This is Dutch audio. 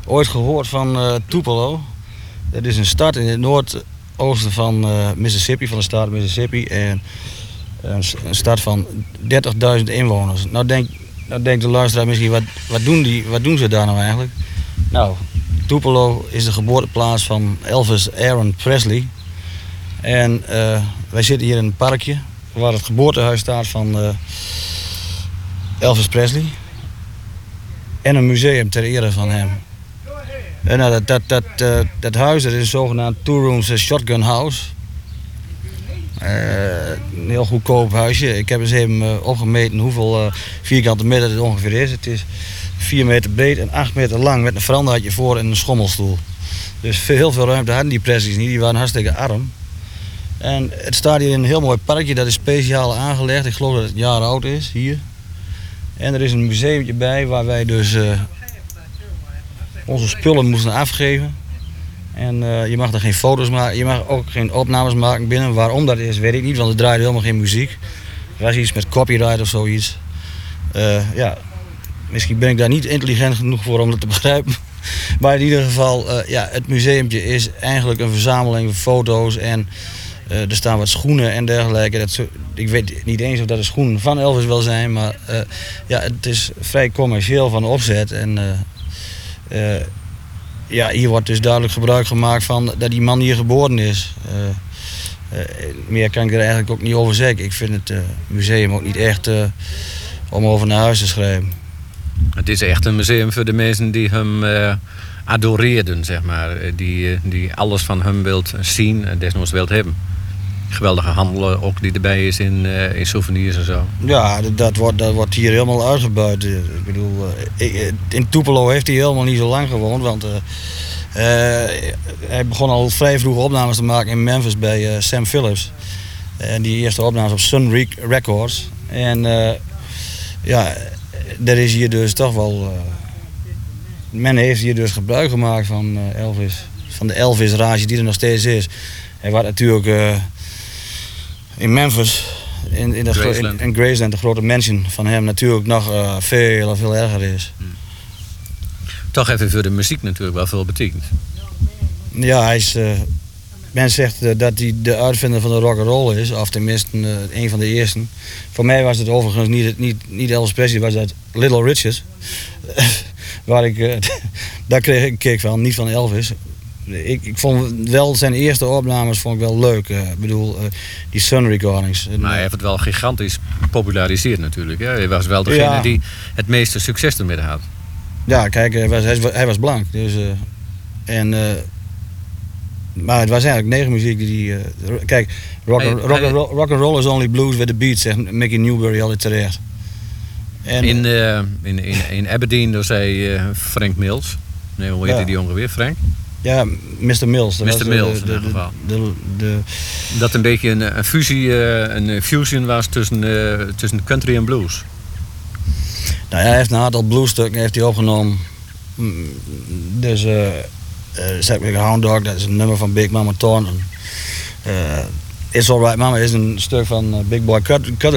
ooit gehoord van Tupelo. Het is een stad in het noordoosten van Mississippi, van de staat Mississippi. En een stad van 30.000 inwoners. Nou denkt de luisteraar misschien, wat doen ze daar nou eigenlijk? Nou, Tupelo is de geboorteplaats van Elvis Aaron Presley. En wij zitten hier in een parkje waar het geboortehuis staat van Elvis Presley. En een museum ter ere van hem. En dat huis, dat is een zogenaamd two-rooms shotgun house. Een heel goedkoop huisje. Ik heb eens even opgemeten hoeveel vierkante meter het ongeveer is. Het is 4 meter breed en 8 meter lang met een verandertje voor en een schommelstoel. Dus heel veel ruimte hadden die Presleys niet, die waren hartstikke arm. En het staat hier in een heel mooi parkje, dat is speciaal aangelegd. Ik geloof dat het jaren oud is, hier. En er is een museumtje bij waar wij dus onze spullen moesten afgeven. En je mag er geen foto's maken, je mag ook geen opnames maken binnen. Waarom dat is, weet ik niet, want er draaide helemaal geen muziek. Er was iets met copyright of zoiets. Ja, misschien ben ik daar niet intelligent genoeg voor om dat te begrijpen. Maar in ieder geval, het museumtje is eigenlijk een verzameling van foto's. En er staan wat schoenen en dergelijke. Ik weet niet eens of dat de schoenen van Elvis wel zijn. Maar het is vrij commercieel van de opzet. En hier wordt dus duidelijk gebruik gemaakt van dat die man hier geboren is. Meer kan ik er eigenlijk ook niet over zeggen. Ik vind het museum ook niet echt om over naar huis te schrijven. Het is echt een museum voor de mensen die hem adoreerden, zeg maar. Die alles van hem wilt zien en desnoods wilt hebben. Geweldige handel ook die erbij is in souvenirs en zo. Ja, dat wordt hier helemaal uitgebuit. Ik bedoel, in Tupelo heeft hij helemaal niet zo lang gewoond, want hij begon al vrij vroeg opnames te maken in Memphis bij Sam Phillips. En die eerste opnames op Sun Records. En dat is hier dus toch wel... men heeft hier dus gebruik gemaakt van Elvis. Van de Elvis-rage die er nog steeds is. Hij was natuurlijk in Memphis, in Graceland, de grote mansion van hem, natuurlijk nog veel erger is. Toch heeft hij voor de muziek natuurlijk wel veel betekend. Ja, hij is... men zegt dat hij de uitvinder van de rock'n'roll is, of tenminste een van de eersten. Voor mij was het overigens niet Elvis Presley, was dat Little Richard. Daar kreeg ik een kick van, niet van Elvis. Ik vond wel zijn eerste opnames vond ik wel leuk. Ik bedoel, die Sun Recordings. Maar hij heeft het wel gigantisch populariseerd natuurlijk. Hè? Hij was wel degene die het meeste succes ermee had. Ja, kijk, hij was blank. Dus, maar het was eigenlijk negermuziek die... kijk, rock and roll is only blues with the beat, zegt Mickey Newbury altijd terecht. En, in Aberdeen, daar zei Frank Mills. Nee, hoe heette die jongen weer? Frank? Ja, Mr. Mills. Mr. Mills in ieder geval. Dat een beetje een fusion was tussen country en blues. Nou, hij heeft een aantal bluesstukken opgenomen. Dus Zach Hound Dog, dat is een nummer van Big Mama Thornton. It's Alright Mama is een stuk van Big Boy Cutter.